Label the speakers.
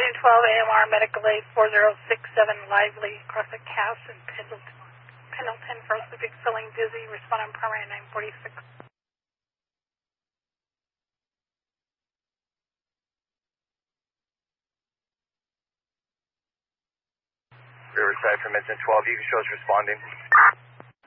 Speaker 1: Agent 12, AMR, medical aid 4067, lively, across the Cass and Pendleton, first big feeling dizzy, respond on primary 946.
Speaker 2: Riverside from Edson 12, you can show us responding.